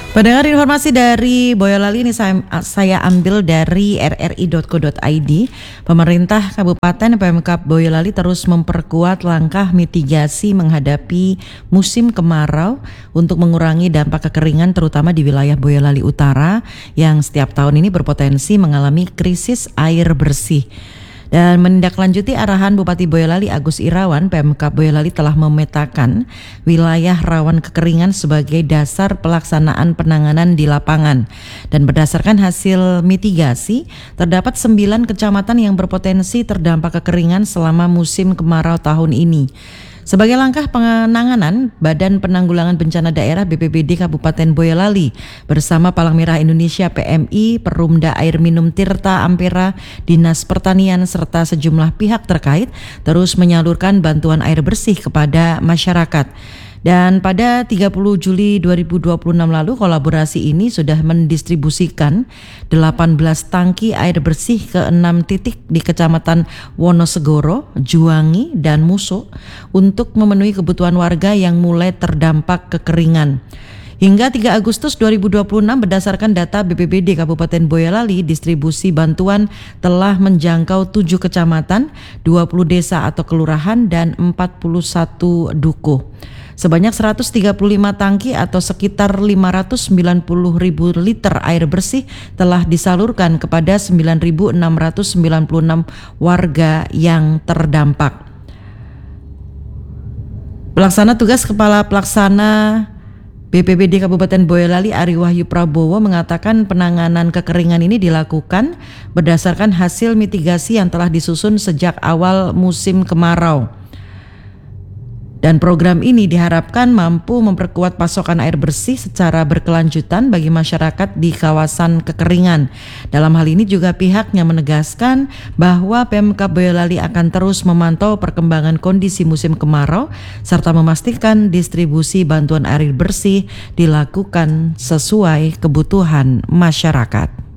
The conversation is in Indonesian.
Pendengar, informasi dari Boyolali ini saya ambil dari rri.co.id. Pemerintah Kabupaten Pemkab Boyolali terus memperkuat langkah mitigasi menghadapi musim kemarau untuk mengurangi dampak kekeringan terutama di wilayah Boyolali Utara yang setiap tahun ini berpotensi mengalami krisis air bersih. Dan menindaklanjuti arahan Bupati Boyolali Agus Irawan, Pemkab Boyolali telah memetakan wilayah rawan kekeringan sebagai dasar pelaksanaan penanganan di lapangan. Dan berdasarkan hasil mitigasi, terdapat 9 kecamatan yang berpotensi terdampak kekeringan selama musim kemarau tahun ini. Sebagai langkah penanganan, Badan Penanggulangan Bencana Daerah BPBD Kabupaten Boyolali bersama Palang Merah Indonesia PMI, Perumda Air Minum Tirta Ampera, Dinas Pertanian serta sejumlah pihak terkait terus menyalurkan bantuan air bersih kepada masyarakat. Dan pada 30 Juli 2026 lalu kolaborasi ini sudah mendistribusikan 18 tangki air bersih ke 6 titik di Kecamatan Wonosegoro, Juwangi, dan Muso untuk memenuhi kebutuhan warga yang mulai terdampak kekeringan. Hingga 3 Agustus 2026 berdasarkan data BPBD Kabupaten Boyolali, distribusi bantuan telah menjangkau 7 kecamatan, 20 desa atau kelurahan, dan 41 dukuh. Sebanyak 135 tangki atau sekitar 590 ribu liter air bersih telah disalurkan kepada 9.696 warga yang terdampak. Pelaksana tugas Kepala Pelaksana BPBD Kabupaten Boyolali Ari Wahyu Prabowo mengatakan penanganan kekeringan ini dilakukan berdasarkan hasil mitigasi yang telah disusun sejak awal musim kemarau. Dan program ini diharapkan mampu memperkuat pasokan air bersih secara berkelanjutan bagi masyarakat di kawasan kekeringan. Dalam hal ini juga pihaknya menegaskan bahwa Pemkab Boyolali akan terus memantau perkembangan kondisi musim kemarau serta memastikan distribusi bantuan air bersih dilakukan sesuai kebutuhan masyarakat.